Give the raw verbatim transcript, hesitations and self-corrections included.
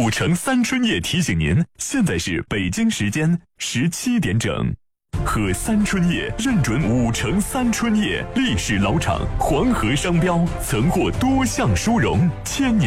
五城三春夜提醒您，现在是北京时间十七点整。喝三春夜认准五城三春夜，历史老厂，黄河商标，曾获多项殊荣，千年